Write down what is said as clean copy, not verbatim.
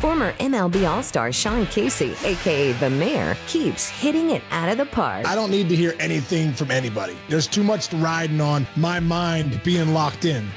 Former MLB All-Star Sean Casey, a.k.a. The Mayor, keeps hitting it out of the park. I don't need to hear anything from anybody. There's too much riding on my mind being locked in.